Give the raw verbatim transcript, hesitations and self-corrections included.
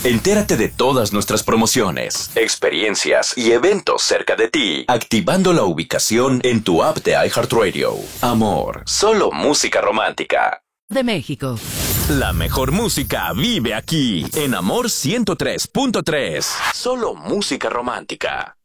Entérate de todas nuestras promociones, experiencias y eventos cerca de ti, activando la ubicación en tu app de iHeartRadio. Amor, solo música romántica. De México. La mejor música vive aquí, en Amor ciento tres punto tres. Solo música romántica.